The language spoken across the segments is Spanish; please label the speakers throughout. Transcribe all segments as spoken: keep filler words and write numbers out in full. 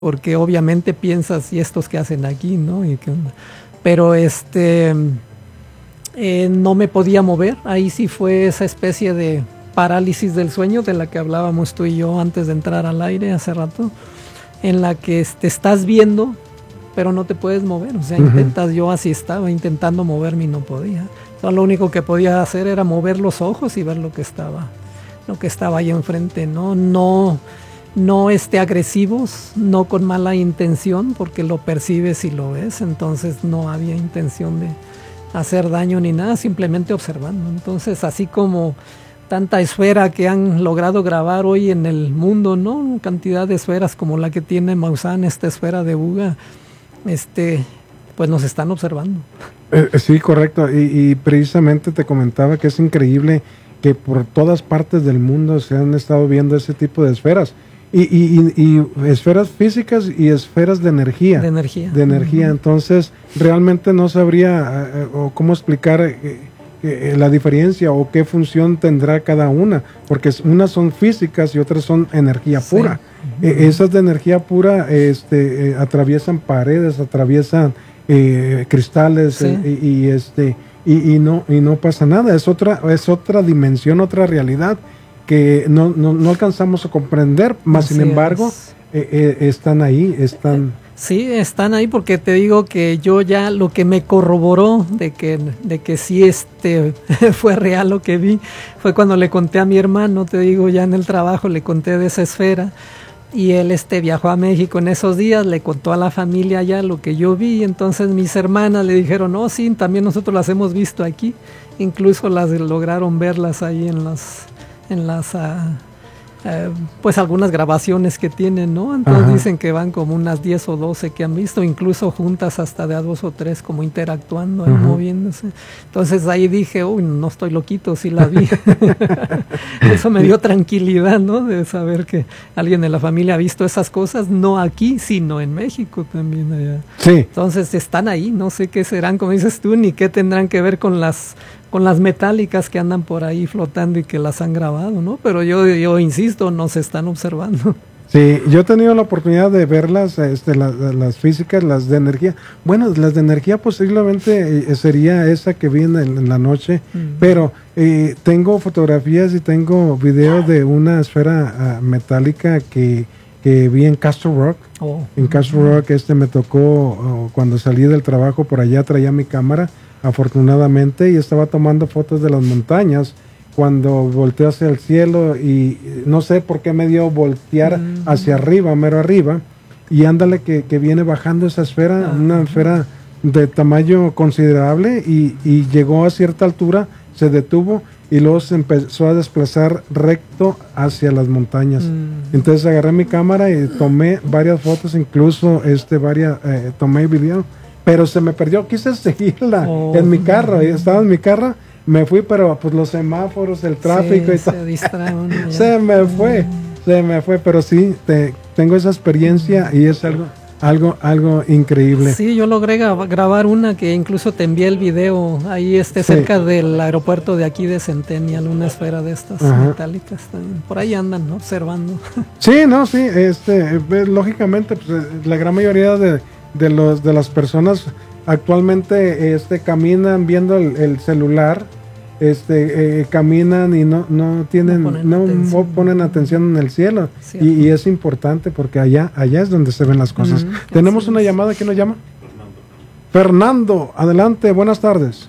Speaker 1: porque obviamente piensas, ¿y estos qué hacen aquí, no? ¿Y qué onda? Pero este, eh, no me podía mover, ahí sí fue esa especie de parálisis del sueño de la que hablábamos tú y yo antes de entrar al aire hace rato, en la que te estás viendo, pero no te puedes mover, o sea, uh-huh. intentas, yo así estaba, intentando moverme y no podía. Entonces, lo único que podía hacer era mover los ojos y ver lo que estaba, lo que estaba ahí enfrente, ¿no? No, no este, agresivos, no con mala intención, porque lo percibes y lo ves, entonces no había intención de hacer daño ni nada, simplemente observando. Entonces, así como tanta esfera que han logrado grabar hoy en el mundo, ¿no? Cantidad de esferas como la que tiene Maussan, esta esfera de Buga, este, pues nos están observando.
Speaker 2: Eh, sí, correcto. Y, y precisamente te comentaba que es increíble que por todas partes del mundo se han estado viendo ese tipo de esferas. Y, y, y, y esferas físicas y esferas de energía.
Speaker 1: De energía.
Speaker 2: De energía. Uh-huh. Entonces, realmente no sabría eh, o cómo explicar eh, eh, la diferencia o qué función tendrá cada una. Porque unas son físicas y otras son energía
Speaker 1: sí.
Speaker 2: pura.
Speaker 1: Uh-huh.
Speaker 2: Eh, esas de energía pura este, eh, atraviesan paredes, atraviesan eh, cristales
Speaker 1: sí.
Speaker 2: eh, y, y, este, y, y, no, y no pasa nada. Es otra, es otra dimensión, otra realidad que no, no, no alcanzamos a comprender, más Así sin embargo eh, eh, están ahí, están...
Speaker 1: Sí, están ahí porque te digo que yo ya lo que me corroboró de que, de que sí este, fue real lo que vi, fue cuando le conté a mi hermano, te digo, ya en el trabajo le conté de esa esfera, y él este, viajó a México en esos días, le contó a la familia ya lo que yo vi, entonces mis hermanas le dijeron, no, sí, también nosotros las hemos visto aquí, incluso las lograron verlas ahí en las... en las uh, uh, pues algunas grabaciones que tienen, ¿no? Entonces Ajá. dicen que van como unas diez o doce que han visto, incluso juntas hasta de a dos o tres como interactuando, ahí, moviéndose. Entonces ahí dije, uy, no estoy loquito, sí la vi. Eso me dio tranquilidad, ¿no? De saber que alguien de la familia ha visto esas cosas, no aquí, sino en México también allá.
Speaker 2: Sí.
Speaker 1: Entonces están ahí, no sé qué serán, como dices tú, ni qué tendrán que ver con las con las metálicas que andan por ahí flotando y que las han grabado, ¿no? Pero yo, yo insisto, nos están observando.
Speaker 2: Sí, yo he tenido la oportunidad de verlas, este, las, las físicas, las de energía. Bueno, las de energía posiblemente eh, sería esa que vi en, en la noche, mm. pero eh, tengo fotografías y tengo videos de una esfera uh, metálica que, que vi en Castle Rock. Oh. En Castle Rock este me tocó oh, cuando salí del trabajo, por allá traía mi cámara, afortunadamente, y estaba tomando fotos de las montañas cuando volteé hacia el cielo y no sé por qué me dio voltear mm. hacia arriba, mero arriba, y ándale que, que viene bajando esa esfera, ah. una esfera de tamaño considerable y, y llegó a cierta altura, se detuvo y luego se empezó a desplazar recto hacia las montañas. Mm. Entonces agarré mi cámara y tomé varias fotos, incluso este varias eh, tomé video, pero se me perdió, quise seguirla oh. en mi carro, y estaba en mi carro, me fui, pero pues los semáforos, el tráfico sí, y todo, se distrae uno, se me fue, mm. se me fue, pero sí, te, tengo esa experiencia y es algo, algo, algo increíble.
Speaker 1: Sí, yo logré grabar una que incluso te envié el video, ahí este sí. cerca del aeropuerto de aquí de Centennial, una esfera de estas Ajá. metálicas también, por ahí andan, ¿no? Observando. Sí,
Speaker 2: no, sí, este, lógicamente, pues, la gran mayoría de de los de las personas actualmente este caminan viendo el, el celular, este eh, caminan y no no tienen no ponen, no atención. ponen atención en el cielo y, y es importante porque allá allá es donde se ven las cosas. Mm, tenemos una es. llamada. ¿Quién nos llama? Fernando. Fernando, adelante, buenas tardes.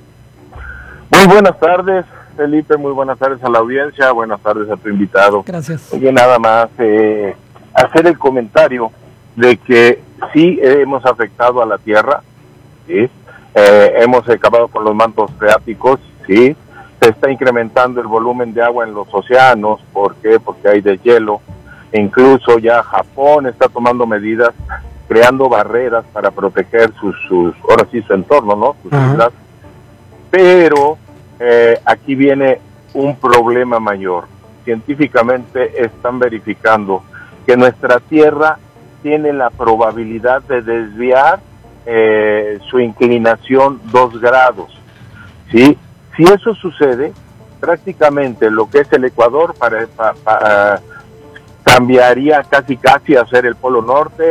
Speaker 3: Muy buenas tardes, Felipe, muy buenas tardes a la audiencia, buenas tardes a tu invitado.
Speaker 1: Gracias.
Speaker 3: Oye, nada más eh, hacer el comentario de que sí hemos afectado a la Tierra, ¿sí? Eh, hemos acabado con los mantos freáticos, sí, se está incrementando el volumen de agua en los océanos, ¿por qué? Porque hay deshielo, e incluso ya Japón está tomando medidas, creando barreras para proteger sus, sus ahora sí su entorno, ¿no? Sus islas, pero eh, aquí viene un problema mayor. Científicamente están verificando que nuestra Tierra tiene la probabilidad de desviar eh, su inclinación dos grados, ¿sí? Si eso sucede, prácticamente lo que es el Ecuador para, para, para cambiaría casi casi a ser el Polo Norte.